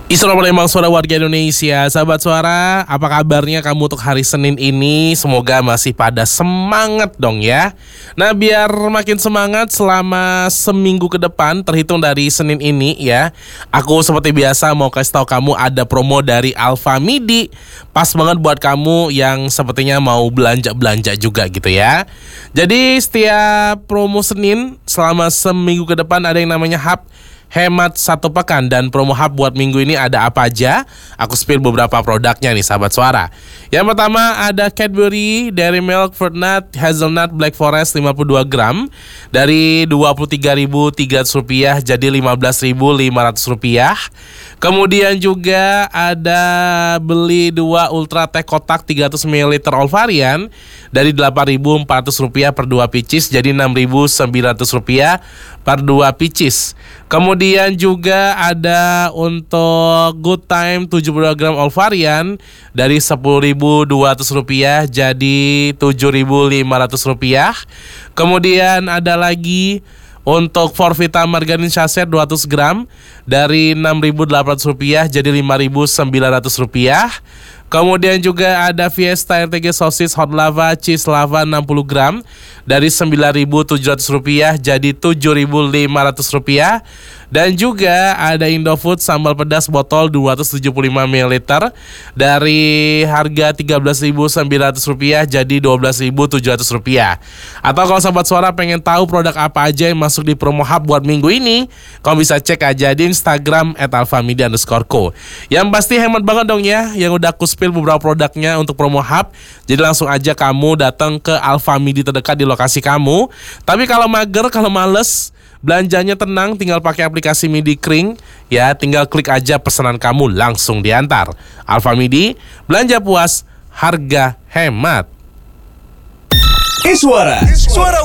Assalamualaikum suara warga Indonesia. Sahabat suara, apa kabarnya kamu untuk hari Senin ini? Semoga masih pada semangat dong ya. Nah, biar makin semangat selama seminggu ke depan terhitung dari Senin ini ya, aku seperti biasa mau kasih tahu kamu ada promo dari Alfamidi. Pas banget buat kamu yang sepertinya mau belanja-belanja juga gitu ya. Jadi setiap promo Senin selama seminggu ke depan ada yang namanya Hub Hemat satu pekan, dan promo hub buat minggu ini ada apa aja? Aku spill beberapa produknya nih sahabat suara. Yang pertama ada Cadbury Dairy Milk Fruit Nut Hazelnut Black Forest 52 gram dari Rp23.300 jadi Rp15.500. Kemudian juga ada beli 2 Ultra Teh kotak 300 ml all varian dari Rp8.400 per 2 pieces jadi Rp6.900 per 2 pieces. Kemudian juga ada untuk Good Time 72 gram all varian dari Rp10.200 jadi Rp7.500. Kemudian ada lagi untuk Forvita Margarin Sachet 200 gram dari Rp6.800 jadi Rp5.900. Kemudian juga ada Fiesta RTG Sosis Hot Lava Cheese Lava 60 gram dari Rp9.700 jadi Rp7.500. Dan juga ada Indofood sambal pedas botol 275 ml dari harga Rp13.900 jadi Rp12.700. Atau kalau sahabat suara pengen tahu produk apa aja yang masuk di promo hub buat minggu ini, kamu bisa cek aja di Instagram @alfamidi_co. Yang pasti hemat banget dong ya, yang udah aku spill beberapa produknya untuk promo hub. Jadi langsung aja kamu datang ke Alfamidi terdekat di lokasi kamu. Tapi kalau mager, kalau males belanjanya tenang, tinggal pakai aplikasi Midi Kring ya, tinggal klik aja pesanan kamu langsung diantar. Alfamidi, belanja puas, harga hemat. Suara